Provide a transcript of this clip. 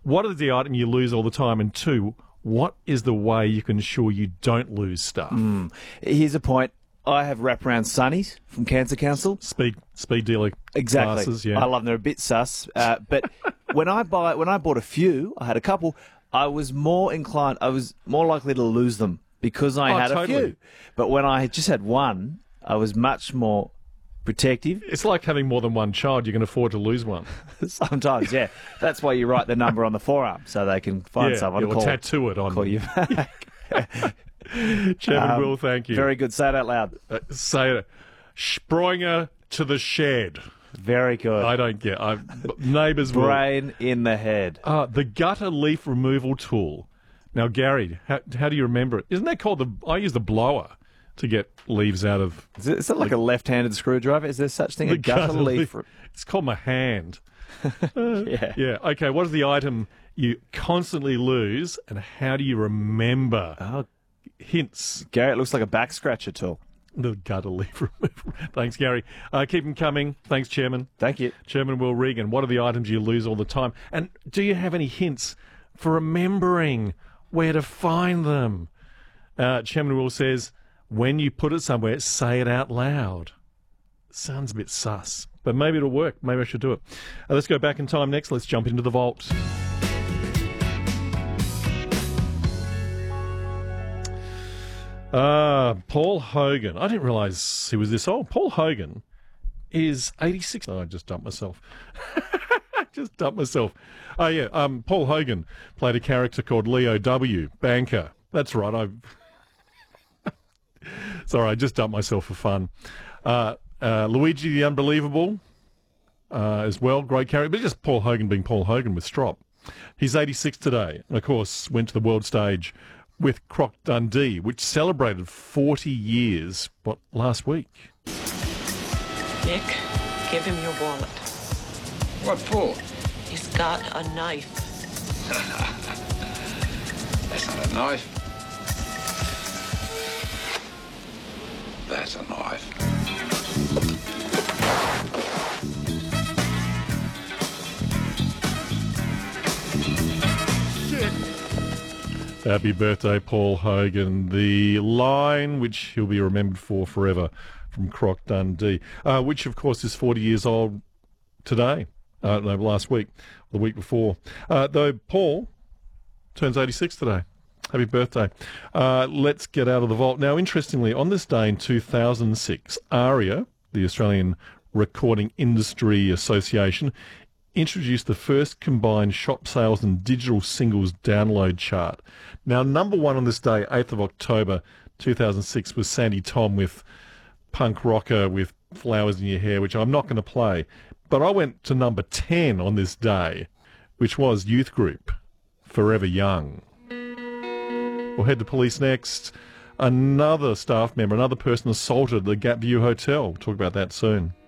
what is the item you lose all the time? And 2, what is the way you can ensure you don't lose stuff? Here's a point. I have wraparound sunnies from Cancer Council. Speed dealer Exactly. glasses, yeah. I love them. They're a bit sus. But when I bought a few, I had a couple, I was more likely to lose them because I had totally. a few. But when I just had one, I was much more protective. It's like having more than one child. You can afford to lose one. Sometimes, yeah. That's why you write the number on the forearm so they can find someone to or call. tattoo it on Call them. you back. Chairman Will, thank you. Very good. Say it out loud. Say it. Springer to the shed. Very good. I don't get. Neighbours will. Brain in the head. The gutter leaf removal tool. Now, Gary, how do you remember it? Isn't that called I use the blower to get leaves out of. Is that like a left-handed screwdriver? Is there such thing? A gutter leaf? It's called my hand. Yeah. Yeah. Okay. What is the item you constantly lose, and how do you remember? Oh, hints. Gary, it looks like a back scratcher tool. The gutter leaf removal. Thanks, Gary. Keep them coming. Thanks, Chairman. Thank you. Chairman Will Regan, what are the items you lose all the time? And do you have any hints for remembering where to find them? Chairman Will says, when you put it somewhere, say it out loud. Sounds a bit sus, but maybe it'll work. Maybe I should do it. Let's go back in time next. Let's jump into the vault. Paul Hogan. I didn't realise he was this old. Paul Hogan is 86. Oh, I just dumped myself. Oh, yeah. Paul Hogan played a character called Leo W., banker. That's right. Sorry, I just dumped myself for fun. Luigi the Unbelievable as well. Great character. But just Paul Hogan being Paul Hogan with strop. He's 86 today. And, of course, went to the world stage with Croc Dundee, which celebrated 40 years, last week? Nick, give him your wallet. What for? He's got a knife. That's not a knife. That's a knife. Happy birthday, Paul Hogan. The line which he'll be remembered for forever from Croc Dundee, which, of course, is 40 years old today. Last week, the week before. Though Paul turns 86 today. Happy birthday. Let's get out of the vault. Now, interestingly, on this day in 2006, ARIA, the Australian Recording Industry Association, introduced the first combined shop sales and digital singles download chart. Now, number one on this day, 8th of October 2006, was Sandy Tom with Punk Rocker with Flowers in Your Hair, which I'm not going to play. But I went to number 10 on this day, which was Youth Group, Forever Young. We'll head to police next. Another staff member, another person assaulted the Gap View Hotel. We'll talk about that soon.